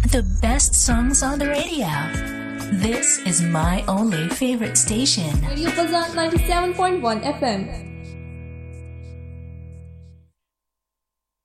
The best songs on the radio. This is my only favorite station. Radio Fazan 97.1 FM.